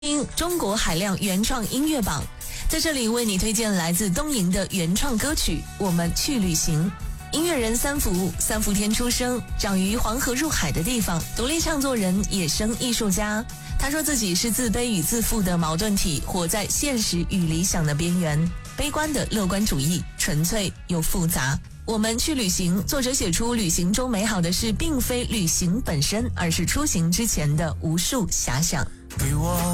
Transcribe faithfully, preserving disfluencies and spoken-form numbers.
听中国海量原创音乐榜，在这里为你推荐来自东瀛的原创歌曲《我们去旅行》。音乐人三伏，三伏天出生，长于黄河入海的地方，独立唱作人，野生艺术家。他说自己是自卑与自负的矛盾体，活在现实与理想的边缘，悲观的乐观主义，纯粹又复杂。我们去旅行，作者写出旅行中美好的事并非旅行本身，而是出行之前的无数遐想。 给我